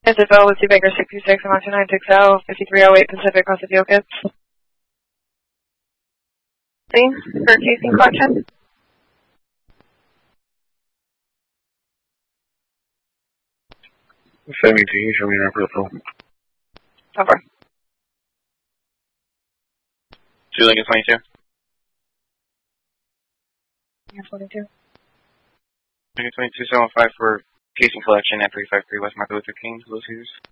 Isabel with 2 Baker 66 and 1296L, 5308 Pacific, Pasadena, Kids. Scene for casing collection. Can you show me your profile? Over. 2 Lincoln 22. Yeah, 42. Lincoln 2275 for casing collection at 353 West Martin Luther King, Los Angeles.